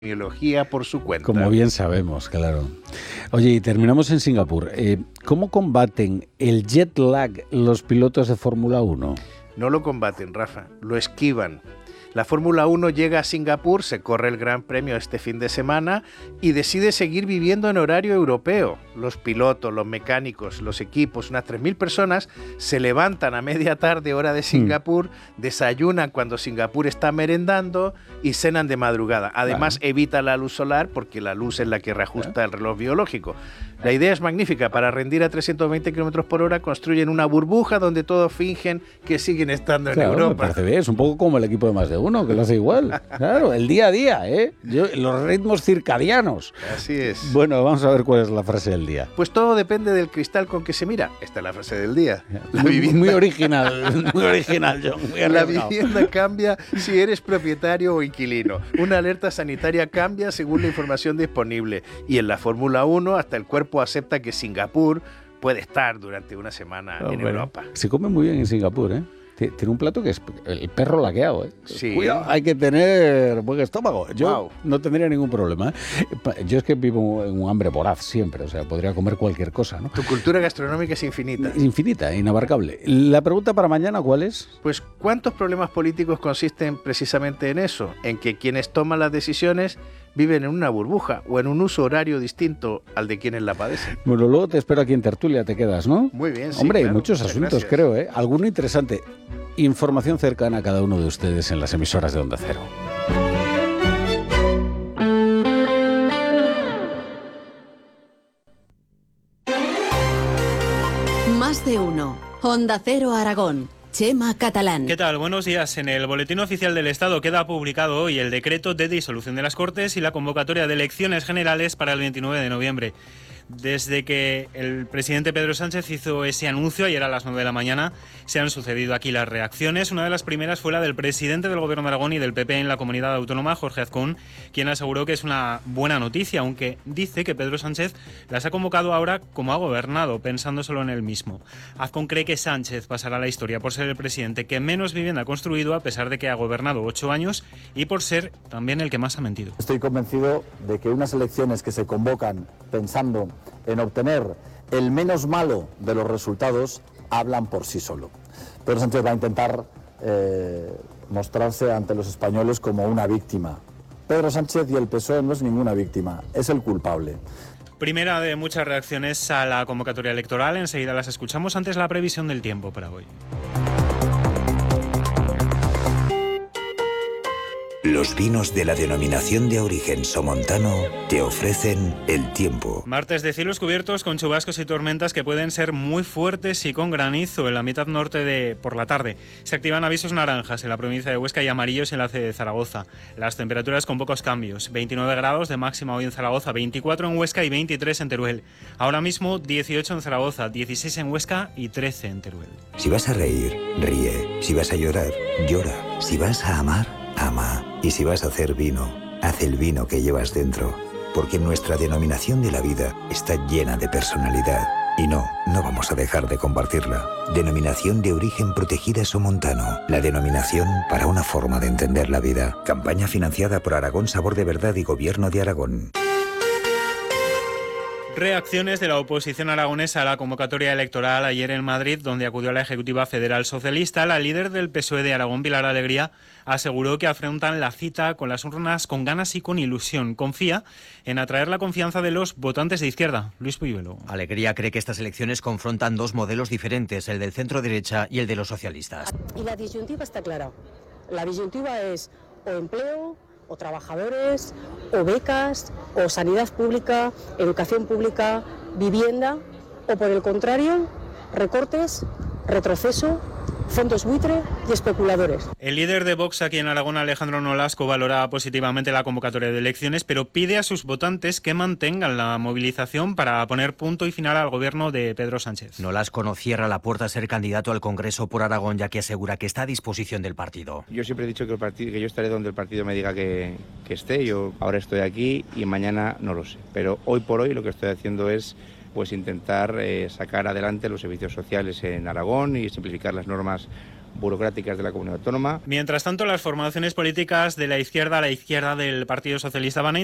epidemiología por su cuenta. Como bien sabemos, claro. Oye, y terminamos en Singapur. ¿Cómo combaten el jet lag los pilotos de Fórmula 1? No lo combaten, Rafa, lo esquivan. La Fórmula 1 llega a Singapur, se corre el Gran Premio este fin de semana y decide seguir viviendo en horario europeo. Los pilotos, los mecánicos, los equipos, unas 3.000 personas se levantan a media tarde hora de Singapur, desayunan cuando Singapur está merendando y cenan de madrugada. Además, evita la luz solar porque la luz es la que reajusta el reloj biológico. La idea es magnífica. Para rendir a 320 km por hora construyen una burbuja donde todos fingen que siguen estando en Europa. Me parece bien. Es un poco como el equipo de Más de Uno, que lo hace igual. Claro, el día a día, los ritmos circadianos. Así es. Bueno, vamos a ver cuál es la frase del día. Pues todo depende del cristal con que se mira. Esta es la frase del día. Muy original, John. La vivienda cambia si eres propietario o inquilino. Una alerta sanitaria cambia según la información disponible. Y en la Fórmula 1 hasta el cuerpo acepta que Singapur puede estar durante una semana en Europa. Se come muy bien en Singapur, ¿eh? Tiene un plato que es el perro laqueado, ¿eh? Sí. Cuidado, hay que tener buen estómago. Yo no tendría ningún problema, ¿eh? Yo es que vivo en un hambre voraz siempre, o sea, podría comer cualquier cosa, ¿no? Tu cultura gastronómica es infinita. Infinita, inabarcable. La pregunta para mañana, ¿cuál es? Pues, ¿cuántos problemas políticos consisten precisamente en eso? En que quienes toman las decisiones viven en una burbuja o en un uso horario distinto al de quienes la padecen. Bueno, luego te espero aquí en tertulia, te quedas, ¿no? Muy bien, sí. Hombre, claro, hay muchos asuntos, creo, ¿eh? Alguno interesante. Información cercana a cada uno de ustedes en las emisoras de Onda Cero. Más de uno. Onda Cero Aragón. Chema Catalán. ¿Qué tal? Buenos días. En el Boletín Oficial del Estado queda publicado hoy el decreto de disolución de las Cortes y la convocatoria de elecciones generales para el 29 de noviembre. Desde que el presidente Pedro Sánchez hizo ese anuncio ayer a las 9 de la mañana, se han sucedido aquí las reacciones. Una de las primeras fue la del presidente del Gobierno de Aragón y del PP en la comunidad autónoma, Jorge Azcón, quien aseguró que es una buena noticia, aunque dice que Pedro Sánchez las ha convocado ahora como ha gobernado, pensando solo en él mismo. Azcón cree que Sánchez pasará a la historia por ser el presidente que menos vivienda ha construido, a pesar de que ha gobernado 8 años, y por ser también el que más ha mentido. Estoy convencido de que unas elecciones que se convocan pensando en obtener el menos malo de los resultados hablan por sí solo. Pedro Sánchez va a intentar mostrarse ante los españoles como una víctima. Pedro Sánchez y el PSOE no es ninguna víctima, es el culpable. Primera de muchas reacciones a la convocatoria electoral, enseguida las escuchamos. Antes, la previsión del tiempo para hoy. Los vinos de la denominación de origen somontano te ofrecen el tiempo. Martes de cielos cubiertos con chubascos y tormentas que pueden ser muy fuertes y con granizo en la mitad norte por la tarde. Se activan avisos naranjas en la provincia de Huesca y amarillos en la de Zaragoza. Las temperaturas con pocos cambios. 29 grados de máxima hoy en Zaragoza, 24 en Huesca y 23 en Teruel. Ahora mismo 18 en Zaragoza, 16 en Huesca y 13 en Teruel. Si vas a reír, ríe. Si vas a llorar, llora. Si vas a amar, ama. Y si vas a hacer vino, haz el vino que llevas dentro. Porque nuestra denominación de la vida está llena de personalidad. Y no vamos a dejar de compartirla. Denominación de origen protegida somontano. La denominación para una forma de entender la vida. Campaña financiada por Aragón Sabor de Verdad y Gobierno de Aragón. Reacciones de la oposición aragonesa a la convocatoria electoral ayer en Madrid, donde acudió la Ejecutiva Federal Socialista. La líder del PSOE de Aragón, Pilar Alegría, aseguró que afrontan la cita con las urnas con ganas y con ilusión. Confía en atraer la confianza de los votantes de izquierda. Luis Puyuelo. Alegría cree que estas elecciones confrontan dos modelos diferentes, el del centro-derecha y el de los socialistas. Y la disyuntiva está clara. La disyuntiva es o empleo, o trabajadores, o becas, o sanidad pública, educación pública, vivienda, o por el contrario, recortes, retroceso, fondos buitre y especuladores. El líder de Vox aquí en Aragón, Alejandro Nolasco, valora positivamente la convocatoria de elecciones, pero pide a sus votantes que mantengan la movilización para poner punto y final al gobierno de Pedro Sánchez. Nolasco no cierra la puerta a ser candidato al Congreso por Aragón, ya que asegura que está a disposición del partido. Yo siempre he dicho que yo estaré donde el partido me diga que esté. Yo ahora estoy aquí y mañana no lo sé. Pero hoy por hoy lo que estoy haciendo es intentar sacar adelante los servicios sociales en Aragón y simplificar las normas burocráticas de la comunidad autónoma. Mientras tanto, las formaciones políticas de la izquierda a la izquierda del Partido Socialista van a